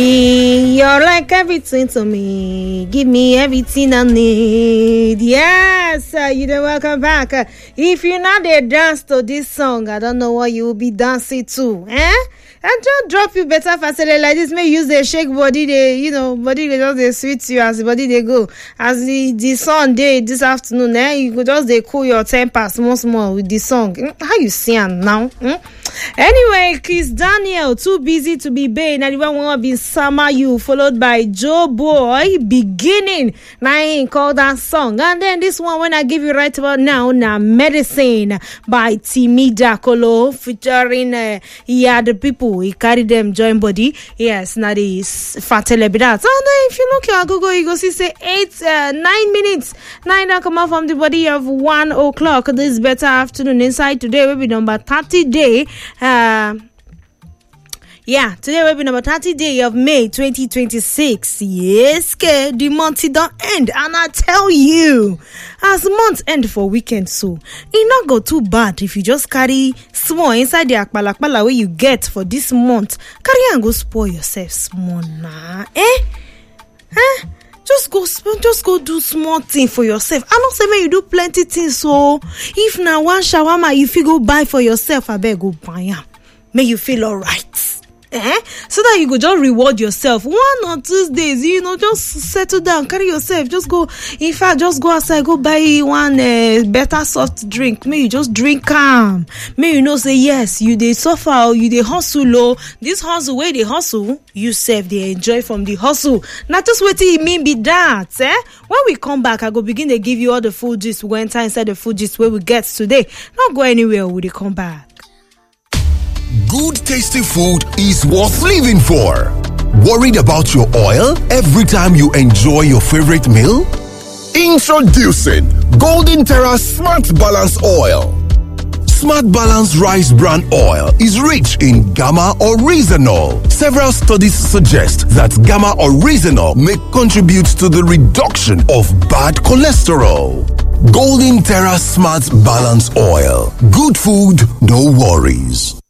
You're like everything to me. Give me everything I need. Yes, welcome back. If you're not a dance to this song, I don't know what you will be dancing to. And just drop you better facility like this. May use the shake body. Body they just they sweet you as the body they go. As the sun day this afternoon, you could just they cool your temper small with the song. How you see now? Anyway, Chris Daniel, Too Busy to Be Bae. Now the one will be Summer You, followed by Joe Boy, Beginning. Now I call that song. And then this one when I give you right about now, Medicine by Timi Dakolo, featuring the people. He carry them join body. Yes, now this Fatele Bidat. And if you look at Google, you go see say 9 minutes. 9 now come out from the body of 1 o'clock. This better afternoon inside today will be number 30 day. Today will be number 30 day of May 2026. Yes, the month don't end, and I tell you, as month end for weekend, so it not go too bad if you just carry small inside the akpala way you get for this month. Carry and go spoil yourself small now, Just go do small thing for yourself. I don't say man you do plenty things. So if now one shawarma you feel go buy for yourself, I bet go buy am. Make you feel alright. So that you could just reward yourself 1 or 2 days, just settle down, carry yourself, just go, in fact, just go outside, go buy one better soft drink, may you just drink calm, may you say yes, you they suffer or you they hustle, this hustle where they hustle, you self they enjoy from the hustle, not just what it mean be that, when we come back, I go begin to give you all the food gist, we enter inside the food gist where we get today, not go anywhere when they come back. Good tasty food is worth living for. Worried about your oil every time you enjoy your favorite meal? Introducing Golden Terra Smart Balance Oil. Smart Balance Rice Bran Oil is rich in gamma oryzanol. Several studies suggest that gamma oryzanol may contribute to the reduction of bad cholesterol. Golden Terra Smart Balance Oil. Good food, no worries.